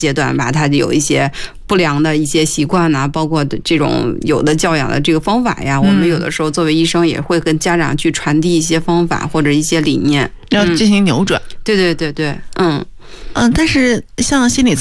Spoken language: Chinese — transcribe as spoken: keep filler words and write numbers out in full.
阶段吧，他有一些不良的一些习惯呐、啊，包括这种有的教养的这个方法呀，嗯、我们有的时候作为医生也会跟家长去传递一些方法或者一些理念， 要进行扭转。 嗯、对对对对，嗯嗯，但是像心理